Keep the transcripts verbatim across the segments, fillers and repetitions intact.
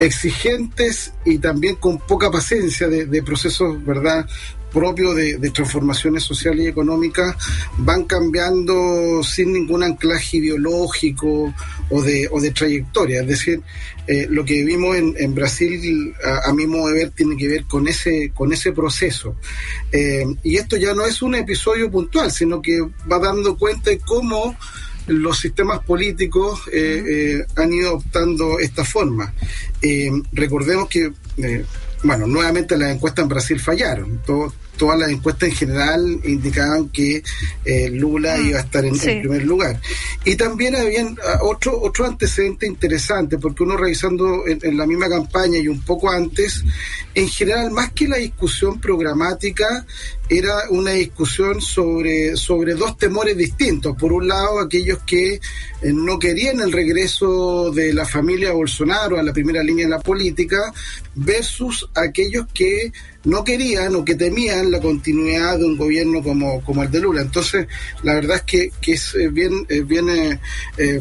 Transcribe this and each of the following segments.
exigentes y también con poca paciencia de, de procesos, ¿verdad?, propios de, de transformaciones sociales y económicas, van cambiando sin ningún anclaje ideológico o de, o de trayectoria. Es decir, eh, lo que vimos en, en Brasil, a, a mi modo de ver, tiene que ver con ese, con ese proceso. Eh, y esto ya no es un episodio puntual, sino que va dando cuenta de cómo los sistemas políticos eh, eh, han ido adoptando esta forma. Eh, recordemos que, eh, bueno, nuevamente las encuestas en Brasil fallaron. Todo, todas las encuestas en general indicaban que eh, Lula iba a estar en, sí. en primer lugar. Y también habían otro, otro antecedente interesante, porque uno revisando en, en la misma campaña y un poco antes, en general, más que la discusión programática, era una discusión sobre, sobre dos temores distintos. Por un lado, aquellos que eh, no querían el regreso de la familia Bolsonaro a la primera línea de la política, versus aquellos que no querían o que temían la continuidad de un gobierno como, como el de Lula. Entonces, la verdad es que, que es bien, es bien eh, eh,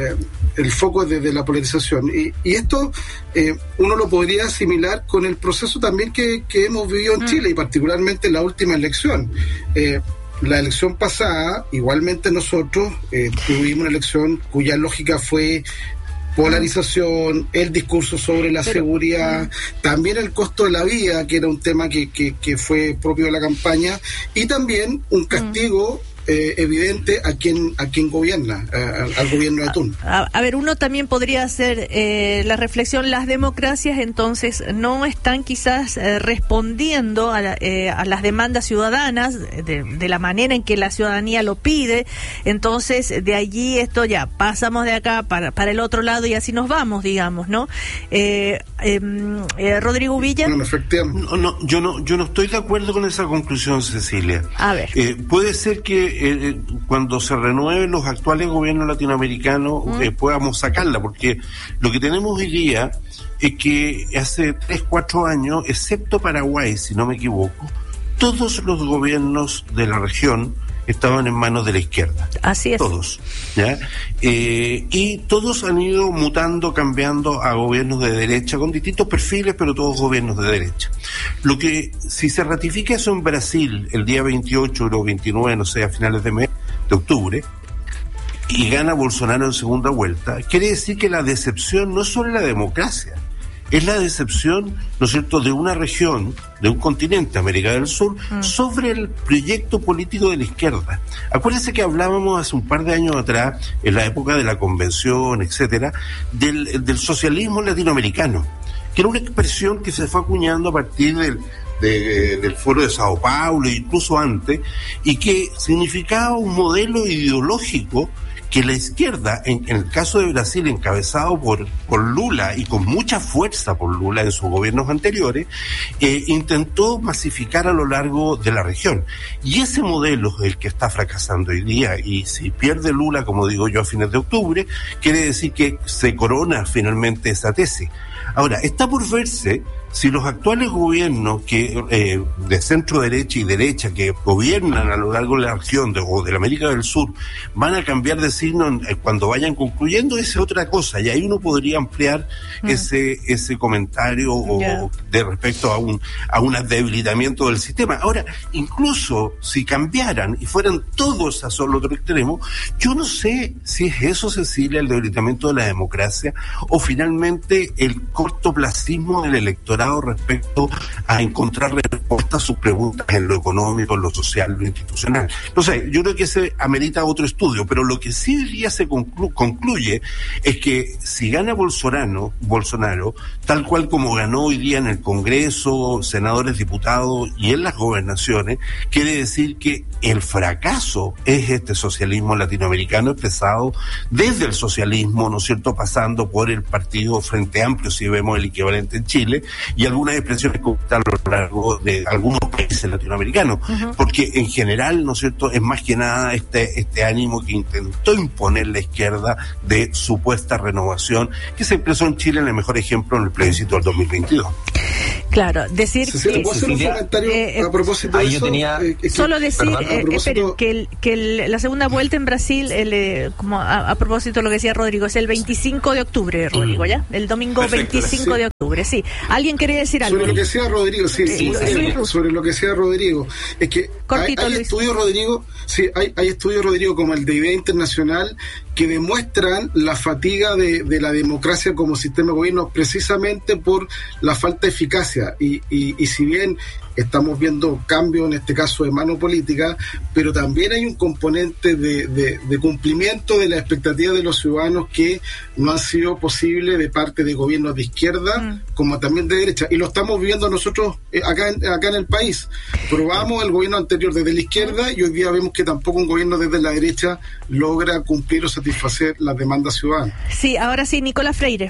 el foco de, de la polarización. Y, y esto eh, uno lo podría asimilar con el proceso también que, que hemos vivido en Chile, y particularmente la última elección. Eh, la elección pasada, igualmente nosotros eh, tuvimos una elección cuya lógica fue polarización, el discurso sobre la Pero, seguridad, también el costo de la vida, que era un tema que, que, que fue propio de la campaña, y también un castigo eh, evidente a quien a quien gobierna, a, al gobierno de turno. A, a ver, uno también podría hacer eh, la reflexión, las democracias entonces no están quizás eh, respondiendo a, la, eh, a las demandas ciudadanas de, de la manera en que la ciudadanía lo pide. Entonces de allí esto ya pasamos de acá para, para el otro lado y así nos vamos, digamos, ¿no? Eh, eh, eh, Rodrigo Villa. Bueno, efectivamente. No, no, yo no yo no estoy de acuerdo con esa conclusión, Cecilia. A ver. Eh, puede ser que Eh, cuando se renueven los actuales gobiernos latinoamericanos ¿Mm? eh, podamos sacarla, porque lo que tenemos hoy día es que hace tres, cuatro años, excepto Paraguay, si no me equivoco, todos los gobiernos de la región estaban en manos de la izquierda. Así es. Todos. ¿Ya? Eh, y todos han ido mutando, cambiando a gobiernos de derecha, con distintos perfiles, pero todos gobiernos de derecha. Lo que, si se ratifica eso en Brasil el día veintiocho o veintinueve, no sé, a finales de mes, de octubre, y gana Bolsonaro en segunda vuelta, quiere decir que la decepción no es solo la democracia, es la decepción, ¿no es cierto?, de una región, de un continente, América del Sur, mm. sobre el proyecto político de la izquierda. Acuérdense que hablábamos hace un par de años atrás, en la época de la convención, etcétera, del, del socialismo latinoamericano, que era una expresión que se fue acuñando a partir del, de, del Foro de Sao Paulo, incluso antes, y que significaba un modelo ideológico que la izquierda, en, en el caso de Brasil, encabezado por, por Lula y con mucha fuerza por Lula en sus gobiernos anteriores, eh, intentó masificar a lo largo de la región. Y ese modelo es el que está fracasando hoy día, y si pierde Lula, como digo yo, a fines de octubre, quiere decir que se corona finalmente esa tesis. Ahora, está por verse si los actuales gobiernos que eh, de centro derecha y derecha que gobiernan a lo largo de la región de, o de la América del Sur van a cambiar de signo eh, cuando vayan concluyendo, esa es otra cosa, y ahí uno podría ampliar mm. ese ese comentario o yeah. de respecto a un a un debilitamiento del sistema. Ahora, incluso si cambiaran y fueran todos a solo otro extremo, yo no sé si es eso, Cecilia, el debilitamiento de la democracia, o finalmente el cortoplacismo del electorado respecto a encontrar respuestas a sus preguntas en lo económico, en lo social, en lo institucional. No sé, yo creo que ese amerita otro estudio, pero lo que sí ya se conclu- concluye es que si gana Bolsonaro, Bolsonaro, tal cual como ganó hoy día en el Congreso, senadores, diputados y en las gobernaciones, quiere decir que el fracaso es este socialismo latinoamericano expresado desde el socialismo, ¿no es cierto?, pasando por el Partido Frente Amplio, si vemos el equivalente en Chile, y algunas expresiones que están a lo largo de algunos países latinoamericanos, uh-huh. porque en general, ¿no es cierto?, es más que nada este este ánimo que intentó imponer la izquierda de supuesta renovación, que se expresó en Chile en el mejor ejemplo en el plebiscito del dos mil veintidós. Claro, decir sí, sí, que... ¿puedo hacer un comentario eh, a propósito de eso? Tenía, eh, que, solo decir perdón, eh, esperen, que, el, que el, la segunda vuelta en Brasil, el, eh, como a, a propósito de lo que decía Rodrigo, es el veinticinco de octubre, Rodrigo, ¿ya? El domingo Perfecto, veinticinco sí. de octubre, sí. ¿Alguien quería decir algo? Sobre lo que decía Rodrigo, sí, sí, sí, sí, sí. sobre lo que decía Rodrigo. Es que Cortito, hay, hay estudios, Rodrigo, sí, hay, hay estudios, Rodrigo, como el de Idea Internacional, que demuestran la fatiga de, de la democracia como sistema de gobierno precisamente por la falta de eficacia. Y, y, y si bien estamos viendo cambios en este caso de mano política, pero también hay un componente de, de, de cumplimiento de las expectativas de los ciudadanos que no han sido posibles de parte de gobiernos de izquierda mm. como también de derecha, y lo estamos viendo nosotros eh, acá, en, acá en el país. Probamos el gobierno anterior desde la izquierda y hoy día vemos que tampoco un gobierno desde la derecha logra cumplir o satisfacer las demandas ciudadanas. Sí, ahora sí, Nicolás Freire.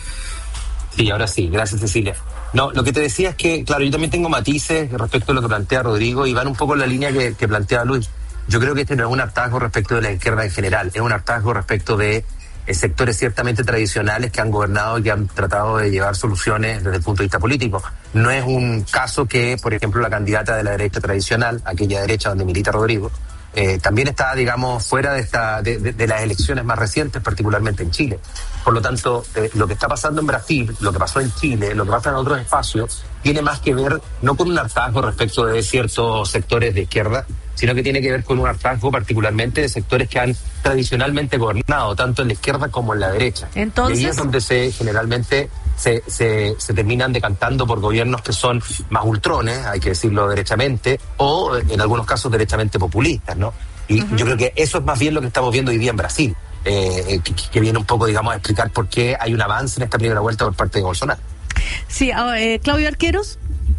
Sí, ahora sí, gracias Cecilia. No, lo que te decía es que, claro, yo también tengo matices respecto a lo que plantea Rodrigo y van un poco en la línea que, que plantea Luis. Yo creo que este no es un hartazgo respecto de la izquierda en general, es un hartazgo respecto de eh, sectores ciertamente tradicionales que han gobernado y que han tratado de llevar soluciones desde el punto de vista político. No es un caso que, por ejemplo, la candidata de la derecha tradicional, aquella derecha donde milita Rodrigo, eh, también está, digamos, fuera de, esta, de, de, de las elecciones más recientes, particularmente en Chile. Por lo tanto, eh, lo que está pasando en Brasil, lo que pasó en Chile, lo que pasa en otros espacios, tiene más que ver no con un hartazgo respecto de ciertos sectores de izquierda, sino que tiene que ver con un hartazgo particularmente de sectores que han tradicionalmente gobernado, tanto en la izquierda como en la derecha. Entonces, y ahí es donde se generalmente se, se, se terminan decantando por gobiernos que son más ultrones, hay que decirlo derechamente, o en algunos casos derechamente populistas, ¿no? Y uh-huh. yo creo que eso es más bien lo que estamos viendo hoy día en Brasil. Eh, que, que viene un poco, digamos, a explicar por qué hay un avance en esta primera vuelta por parte de Bolsonaro. Sí, eh, Claudio Arqueros.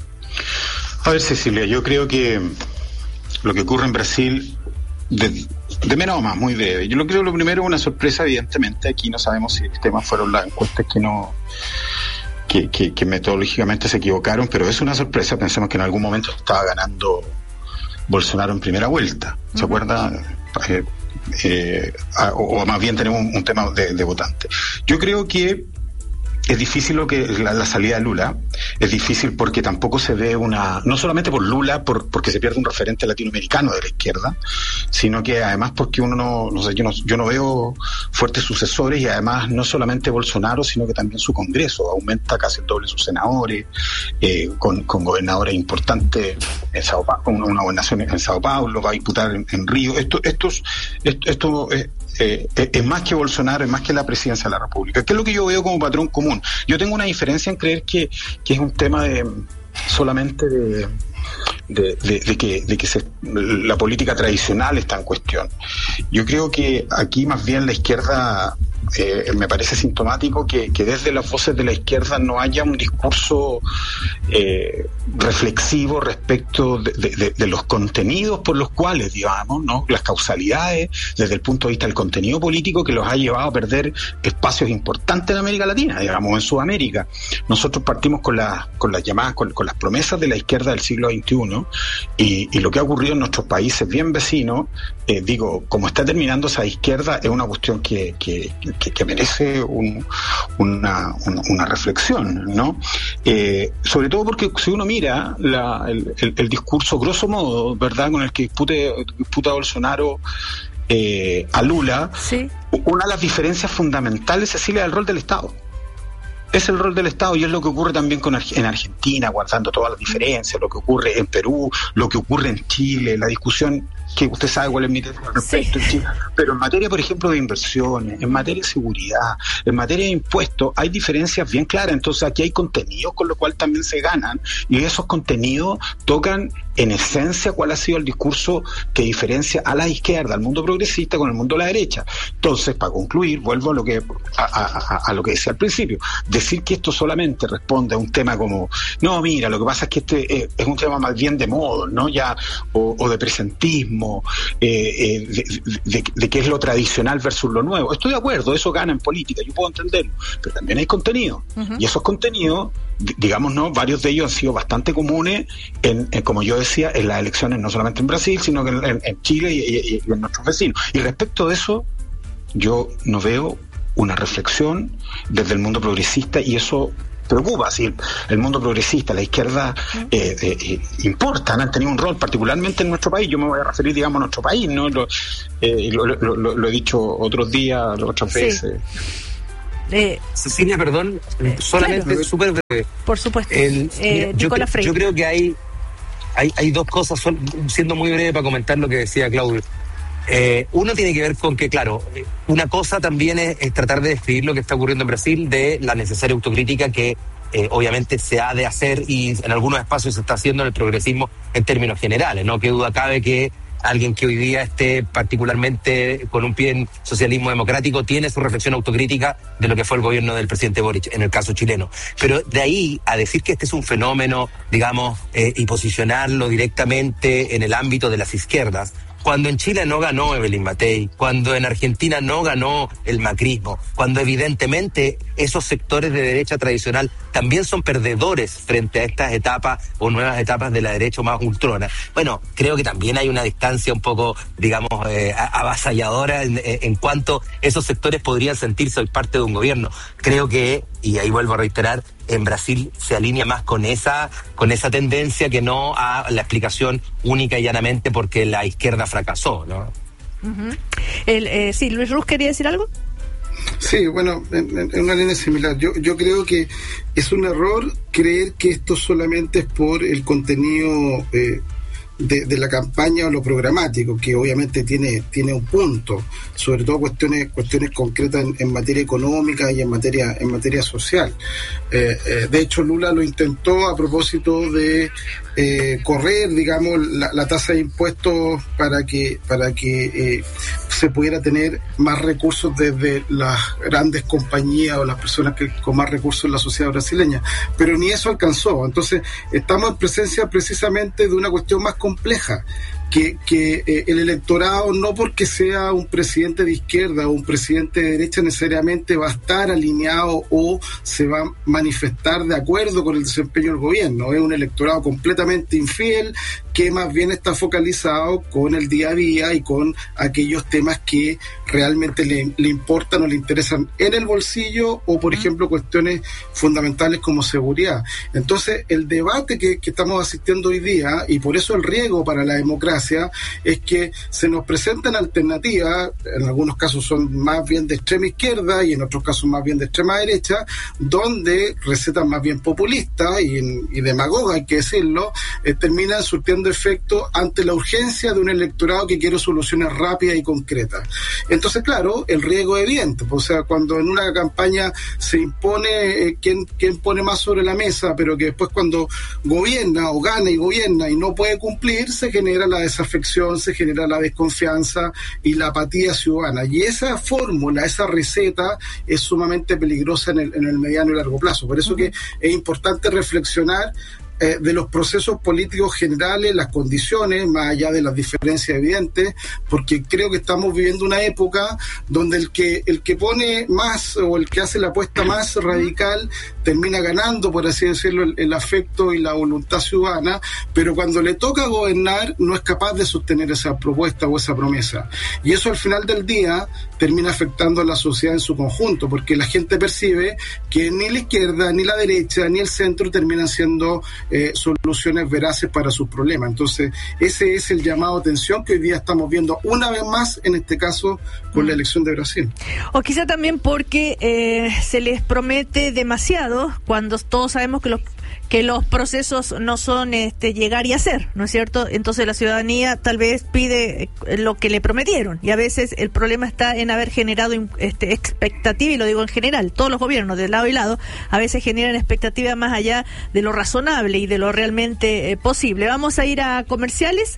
A ver, Cecilia, yo creo que lo que ocurre en Brasil, de, de menos a más, muy breve. Yo lo creo lo primero es una sorpresa, evidentemente. Aquí no sabemos si el tema fueron las encuestas que no... Que, que, que metodológicamente se equivocaron, pero es una sorpresa. Pensemos que en algún momento estaba ganando Bolsonaro en primera vuelta. ¿Se uh-huh. acuerda? Eh, Eh, o, o más bien tenemos un, un tema de, de votante. Yo creo que es difícil lo que la, la salida de Lula, es difícil porque tampoco se ve una, no solamente por Lula, por, porque se pierde un referente latinoamericano de la izquierda, sino que además porque uno no, no sé, yo no, yo no veo fuertes sucesores, y además no solamente Bolsonaro, sino que también su Congreso aumenta casi el doble sus senadores, eh, con, con gobernadores importantes en Sao Paulo, una gobernación en Sao Paulo, va a diputar en, en Río. Esto, estos, esto, esto es, eh, es más que Bolsonaro, es más que la presidencia de la República. ¿Qué es lo que yo veo como patrón común? Yo tengo una diferencia en creer que, que es un tema de solamente de, de, de, de que, de que se, la política tradicional está en cuestión. Yo creo que aquí más bien la izquierda, eh, me parece sintomático que, que desde las voces de la izquierda no haya un discurso eh, reflexivo respecto de, de, de, de los contenidos por los cuales, digamos, ¿no? Las causalidades desde el punto de vista del contenido político que los ha llevado a perder espacios importantes en América Latina, digamos, en Sudamérica. Nosotros partimos con las con las llamadas, con, con las promesas de la izquierda del siglo veintiuno, y, y lo que ha ocurrido en nuestros países bien vecinos, eh, digo, como está terminando esa izquierda, es una cuestión que, que, que, que merece un, una, una, una reflexión, ¿no? Eh, sobre todo porque si uno mira la, el, el, el discurso grosso modo, ¿verdad?, con el que dispute, disputa Bolsonaro eh, a Lula, sí. Una de las diferencias fundamentales, Cecilia, es el rol del Estado. Es el rol del Estado, y es lo que ocurre también con en Argentina, guardando todas las diferencias, lo que ocurre en Perú, lo que ocurre en Chile, la discusión que usted sabe cuál es mi tema al respecto, sí. En Chile. Pero en materia, por ejemplo, de inversiones, en materia de seguridad, en materia de impuestos, hay diferencias bien claras. Entonces aquí hay contenidos con lo cual también se ganan, y esos contenidos tocan en esencia cuál ha sido el discurso que diferencia a la izquierda, al mundo progresista, con el mundo de la derecha. Entonces, para concluir, vuelvo a lo que a, a, a lo que decía al principio. Decir que esto solamente responde a un tema como, no, mira, lo que pasa es que este es, es un tema más bien de modo, ¿no? Ya, o, o de presentismo, eh, eh, de, de, de, de qué es lo tradicional versus lo nuevo. Estoy de acuerdo, eso gana en política, yo puedo entenderlo, pero también hay contenido. Uh-huh. Y esos contenidos, digamos, ¿no? Varios de ellos han sido bastante comunes, en, en, como yo decía, en las elecciones, no solamente en Brasil, sino que en, en Chile y, y, y en nuestros vecinos. Y respecto de eso, yo no veo una reflexión desde el mundo progresista, y eso preocupa. Si el, el mundo progresista, la izquierda, eh, eh, eh, importan, han tenido un rol particularmente en nuestro país. Yo me voy a referir, digamos, a nuestro país, ¿no? Lo, eh, lo, lo, lo, lo he dicho otros días, otras veces. Sí. Eh, Cecilia, perdón, eh, solamente claro. súper breve. Por supuesto. El, eh, yo, Nicolás Frey. yo creo que hay, hay, hay dos cosas, son, siendo muy breve para comentar lo que decía Claudio. Eh, uno tiene que ver con que, claro, una cosa también es, es tratar de describir lo que está ocurriendo en Brasil, de la necesaria autocrítica que eh, obviamente se ha de hacer y en algunos espacios se está haciendo en el progresismo en términos generales, ¿no? Qué duda cabe que alguien que hoy día esté particularmente con un pie en socialismo democrático tiene su reflexión autocrítica de lo que fue el gobierno del presidente Boric, en el caso chileno. Pero de ahí a decir que este es un fenómeno, digamos, eh, y posicionarlo directamente en el ámbito de las izquierdas, cuando en Chile no ganó Evelyn Matei, cuando en Argentina no ganó el macrismo, cuando evidentemente esos sectores de derecha tradicional también son perdedores frente a estas etapas o nuevas etapas de la derecha más ultrona. Bueno, creo que también hay una distancia un poco, digamos, eh, avasalladora en, en cuanto esos sectores podrían sentirse hoy parte de un gobierno. Creo que, y ahí vuelvo a reiterar, en Brasil se alinea más con esa con esa tendencia que no a la explicación única y llanamente porque la izquierda fracasó, ¿no? Uh-huh. El, eh, sí, Luis Ruz, ¿quería decir algo? Sí, bueno, en, en una línea similar. Yo, yo creo que es un error creer que esto solamente es por el contenido eh, de, de la campaña o lo programático, que obviamente tiene tiene un punto, sobre todo cuestiones cuestiones concretas en, en materia económica y en materia en materia social. Eh, eh, de hecho, Lula lo intentó a propósito de eh, correr, digamos, la, la tasa de impuestos para que para que eh, se pudiera tener más recursos desde las grandes compañías o las personas que con más recursos en la sociedad brasileña, pero ni eso alcanzó. Entonces, estamos en presencia precisamente de una cuestión más compleja, que, que eh, el electorado, no porque sea un presidente de izquierda o un presidente de derecha necesariamente va a estar alineado o se va a manifestar de acuerdo con el desempeño del gobierno. Es un electorado completamente infiel que más bien está focalizado con el día a día y con aquellos temas que realmente le, le importan o le interesan en el bolsillo o, por ejemplo, cuestiones fundamentales como seguridad. Entonces, el debate que, que estamos asistiendo hoy día, y por eso el riesgo para la democracia, es que se nos presentan alternativas, en algunos casos son más bien de extrema izquierda y en otros casos más bien de extrema derecha, donde recetas más bien populistas y, y demagogas, hay que decirlo, eh, terminan surtiendo efecto ante la urgencia de un electorado que quiere soluciones rápidas y concretas. Entonces, claro, el riesgo es evidente, o sea, cuando en una campaña se impone eh, quién, quién pone más sobre la mesa, pero que después cuando gobierna o gana y gobierna y no puede cumplir, se genera la desafección, se genera la desconfianza y la apatía ciudadana. Y esa fórmula, esa receta es sumamente peligrosa en el, en el mediano y largo plazo. Por eso que es importante reflexionar eh, de los procesos políticos generales, las condiciones, más allá de las diferencias evidentes, porque creo que estamos viviendo una época donde el que el que pone más o el que hace la apuesta más radical termina ganando, por así decirlo, el, el afecto y la voluntad ciudadana, pero cuando le toca gobernar no es capaz de sostener esa propuesta o esa promesa. Y eso al final del día termina afectando a la sociedad en su conjunto, porque la gente percibe que ni la izquierda, ni la derecha, ni el centro terminan siendo eh, soluciones veraces para sus problemas. Entonces, ese es el llamado a atención que hoy día estamos viendo una vez más, en este caso, con mm. la elección de Brasil. O quizá también porque eh, se les promete demasiado cuando todos sabemos que los que los procesos no son este llegar y hacer, ¿no es cierto? Entonces la ciudadanía tal vez pide lo que le prometieron y a veces el problema está en haber generado este, expectativa, y lo digo en general, todos los gobiernos de lado y lado a veces generan expectativas más allá de lo razonable y de lo realmente eh, posible. Vamos a ir a comerciales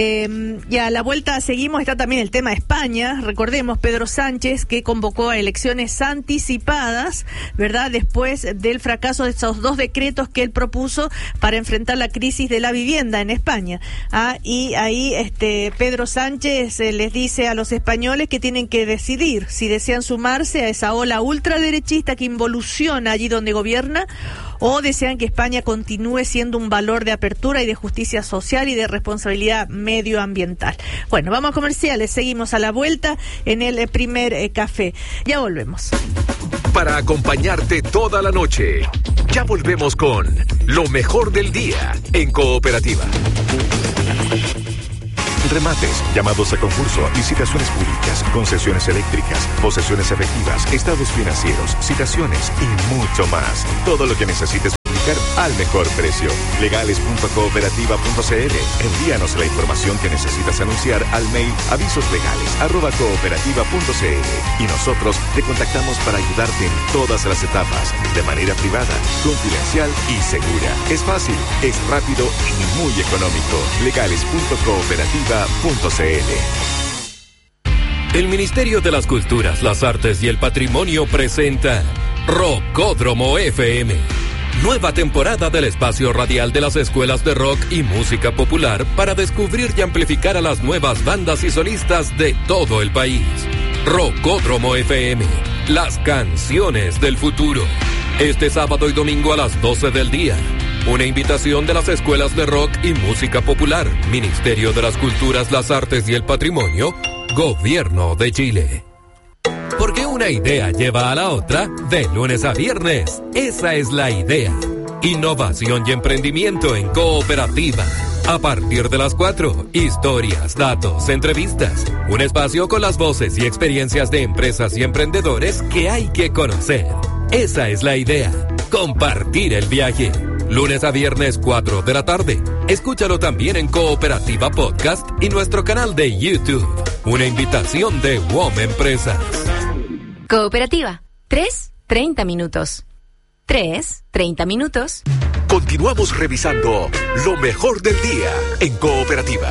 eh, y a la vuelta seguimos. Está también el tema de España. Recordemos, Pedro Sánchez, que convocó a elecciones anticipadas, ¿verdad? Después del fracaso de estos dos decretos que él propuso para enfrentar la crisis de la vivienda en España. Ah, y ahí este Pedro Sánchez eh, les dice a los españoles que tienen que decidir si desean sumarse a esa ola ultraderechista que involuciona allí donde gobierna, o desean que España continúe siendo un valor de apertura y de justicia social y de responsabilidad medioambiental. Bueno, vamos a comerciales, seguimos a la vuelta en el primer eh, café. Ya volvemos. Para acompañarte toda la noche, Ya volvemos con lo mejor del día en Cooperativa. Remates, llamados a concurso, licitaciones públicas, concesiones eléctricas, posesiones efectivas, estados financieros, citaciones y mucho más. Todo lo que necesites publicar al mejor precio. legales punto cooperativa punto c l. Envíanos la información que necesitas anunciar al mail avisoslegales arroba cooperativa punto c l y nosotros te contactamos para ayudarte en todas las etapas, de manera privada, confidencial y segura. Es fácil, es rápido y muy económico. legales punto cooperativa punto c l. El Ministerio de las Culturas, las Artes y el Patrimonio presenta Rockódromo F M. Nueva temporada del espacio radial de las escuelas de rock y música popular para descubrir y amplificar a las nuevas bandas y solistas de todo el país. Rockódromo F M, las canciones del futuro. Este sábado y domingo a las doce del día. Una invitación de las escuelas de rock y música popular, Ministerio de las Culturas, las Artes y el Patrimonio, Gobierno de Chile. Porque una idea lleva a la otra de lunes a viernes. Esa es la idea. Innovación y emprendimiento en Cooperativa. A partir de las cuatro, historias, datos, entrevistas. Un espacio con las voces y experiencias de empresas y emprendedores que hay que conocer. Esa es la idea. Compartir el viaje. Lunes a viernes, cuatro de la tarde. Escúchalo también en Cooperativa Podcast y nuestro canal de YouTube. Una invitación de W O M Empresas. Cooperativa. tres, treinta minutos. tres, treinta minutos. Continuamos revisando lo mejor del día en Cooperativa.